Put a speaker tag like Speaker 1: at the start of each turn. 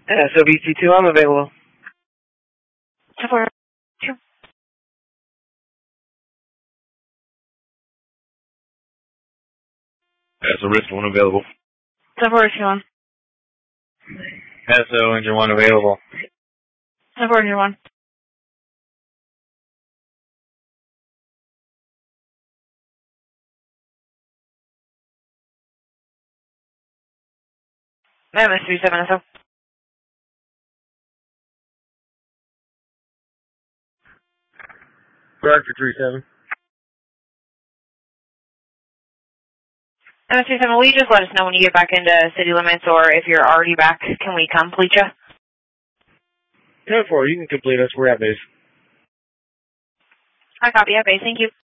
Speaker 1: SOBC2, I'm available.
Speaker 2: 10-4.
Speaker 3: SO Risk 1 available.
Speaker 2: 10-4, Engine 1.
Speaker 4: SO Engine 1 available.
Speaker 2: 10-4, Engine 1. Mammoth 37 SO.
Speaker 4: Bradford 37.
Speaker 2: Mammoth 37, will you just let us know when you get back into city limits, or if you're already back, can we complete you?
Speaker 4: 10-4, you can complete us. We're at base.
Speaker 2: I copy, at base, thank you.